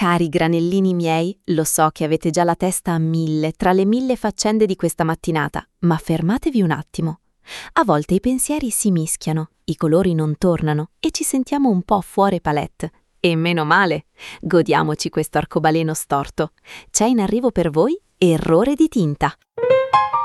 Cari granellini miei, lo so che avete già la testa a mille tra le mille faccende di questa mattinata, ma fermatevi un attimo. A volte i pensieri si mischiano, i colori non tornano e ci sentiamo un po' fuori palette. E meno male, godiamoci questo arcobaleno storto. C'è in arrivo per voi Errore di tinta.